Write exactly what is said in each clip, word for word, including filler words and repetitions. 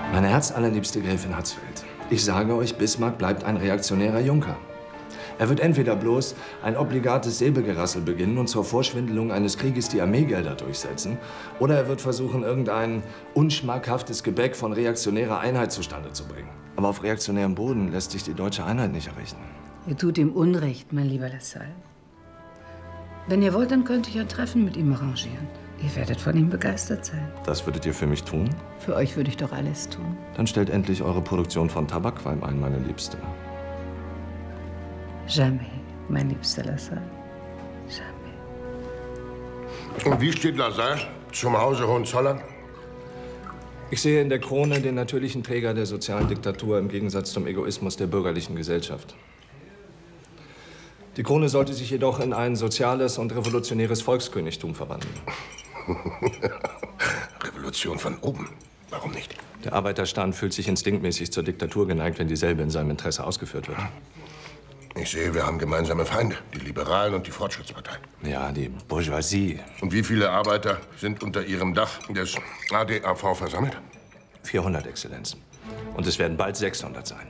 Meine herzallerliebste Gräfin Hatzfeld, ich sage euch, Bismarck bleibt ein reaktionärer Junker. Er wird entweder bloß ein obligates Säbelgerassel beginnen und zur Vorschwindelung eines Krieges die Armeegelder durchsetzen, oder er wird versuchen, irgendein unschmackhaftes Gebäck von reaktionärer Einheit zustande zu bringen. Aber auf reaktionärem Boden lässt sich die deutsche Einheit nicht errichten. Ihr tut ihm Unrecht, mein lieber Lassalle. Wenn ihr wollt, dann könnte ich ein Treffen mit ihm arrangieren. Ihr werdet von ihm begeistert sein. Das würdet ihr für mich tun? Für euch würde ich doch alles tun. Dann stellt endlich eure Produktion von Tabakqualm ein, meine Liebste. Jamais, mein liebster Lassalle. Jamais. Und wie steht Lassalle zum Hause Hohenzollern? Ich sehe in der Krone den natürlichen Träger der sozialen Diktatur im Gegensatz zum Egoismus der bürgerlichen Gesellschaft. Die Krone sollte sich jedoch in ein soziales und revolutionäres Volkskönigtum verwandeln. Revolution von oben. Warum nicht? Der Arbeiterstand fühlt sich instinktmäßig zur Diktatur geneigt, wenn dieselbe in seinem Interesse ausgeführt wird. Ich sehe, wir haben gemeinsame Feinde. Die Liberalen und die Fortschrittspartei. Ja, die Bourgeoisie. Und wie viele Arbeiter sind unter ihrem Dach des A D A V versammelt? vierhundert, Exzellenz. Und es werden bald sechshundert sein.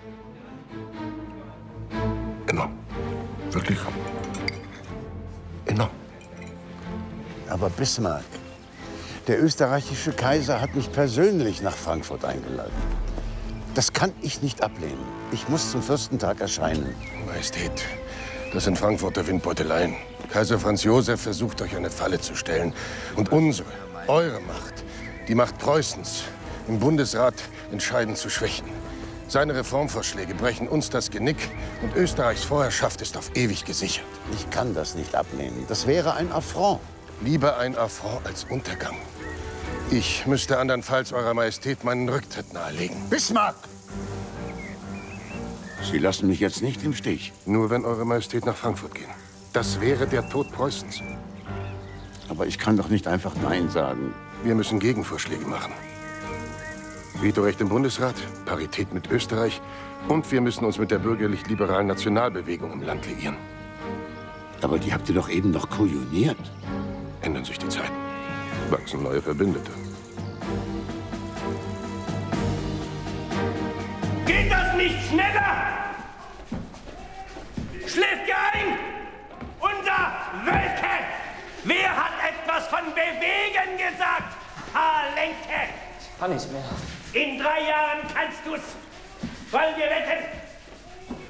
Enorm. Wirklich enorm. Aber Bismarck, der österreichische Kaiser hat mich persönlich nach Frankfurt eingeladen. Das kann ich nicht ablehnen. Ich muss zum Fürstentag erscheinen. Majestät, das sind Frankfurter Windbeuteleien. Kaiser Franz Josef versucht, euch eine Falle zu stellen. Und unsere, eure Macht, die Macht Preußens, im Bundesrat entscheidend zu schwächen. Seine Reformvorschläge brechen uns das Genick und Österreichs Vorherrschaft ist auf ewig gesichert. Ich kann das nicht ablehnen. Das wäre ein Affront. Lieber ein Affront als Untergang. Ich müsste andernfalls Eurer Majestät meinen Rücktritt nahelegen. Bismarck! Sie lassen mich jetzt nicht im Stich. Nur wenn Eure Majestät nach Frankfurt gehen. Das wäre der Tod Preußens. Aber ich kann doch nicht einfach Nein sagen. Wir müssen Gegenvorschläge machen. Vetorecht im Bundesrat, Parität mit Österreich und wir müssen uns mit der bürgerlich-liberalen Nationalbewegung im Land liieren. Aber die habt ihr doch eben noch kujoniert. Ändern sich die Zeiten. Wachsen neue Verbündete. Geht das nicht schneller? Schläft ihr ein? Unser Wölke! Wer hat etwas von Bewegen gesagt? Halenke! Kann nicht mehr. In drei Jahren kannst du's. Wollen wir wetten?